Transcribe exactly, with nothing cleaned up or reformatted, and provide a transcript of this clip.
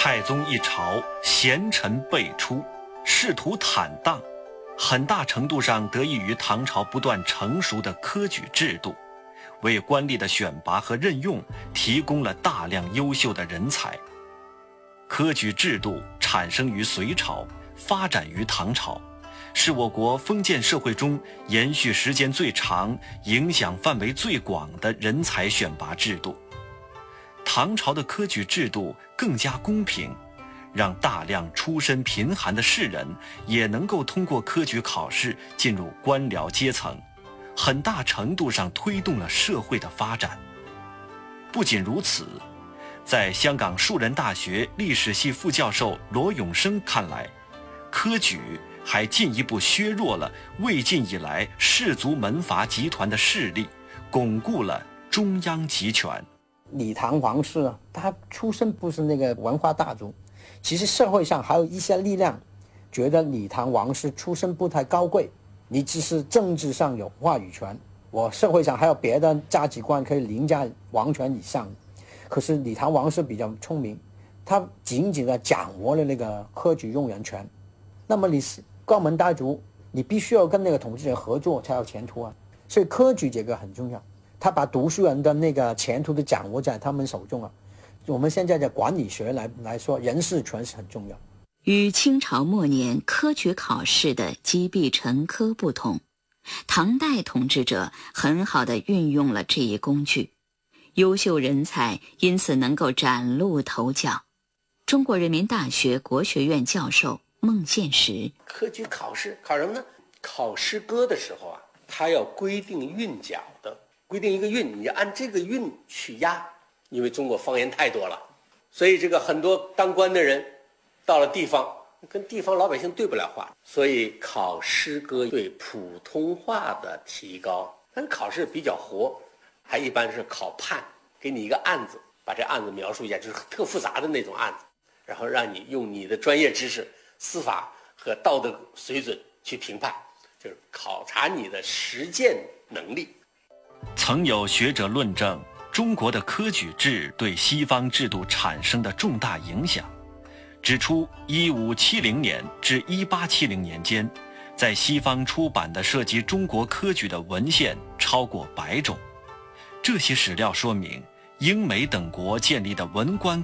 太宗一朝，贤臣辈出，仕途坦荡，很大程度上得益于唐朝不断成熟的科举制度，为官吏的选拔和任用提供了大量优秀的人才。科举制度产生于隋朝，发展于唐朝，是我国封建社会中延续时间最长、影响范围最广的人才选拔制度。唐朝的科举制度更加公平，让大量出身贫寒的士人也能够通过科举考试进入官僚阶层，很大程度上推动了社会的发展。不仅如此，在香港树人大学历史系副教授罗永生看来，科举还进一步削弱了魏晋以来士族门阀集团的势力，巩固了中央集权。 李唐王室啊，他出身不是那个文化大族，其实社会上还有一些力量觉得李唐王室出身不太高贵，你只是政治上有话语权，我社会上还有别的价值观可以凌驾王权以上。可是李唐王室比较聪明，他紧紧地掌握了那个科举用人权。那么你是高门大族，你必须要跟那个统治者合作才有前途啊，所以科举这个很重要，他把读书人的那个前途都掌握在他们手中啊。我们现在的管理学来来说，人事权是很重要。 与清朝末年科举考试的积弊成科不同，唐代统治者很好地运用了这一工具，优秀人才因此能够崭露头角。中国人民大学国学院教授孟宪实， 科举考试考什么呢？考诗歌的时候啊，他要规定韵脚的，规定一个韵，你按这个韵去押。因为中国方言太多了，所以这个很多当官的人到了地方跟地方老百姓对不了话，所以考诗歌对普通话的提高。但考试比较活，还一般是考判，给你一个案子，把这案子描述一下，就是特复杂的那种案子，然后让你用你的专业知识、司法和道德水准去评判，就是考察你的实践能力。 曾有学者论证中国的科举制对西方制度产生的重大影响，指出一五七零年至一八七零年间，在西方出版的涉及中国科举的文献超过百种。这些史料说明，英美等国建立的文官